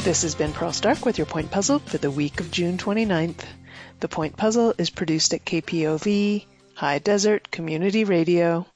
This has been Pearl Stark with your Point Puzzle for the week of June 29th. The Point Puzzle is produced at KPOV, High Desert Community Radio.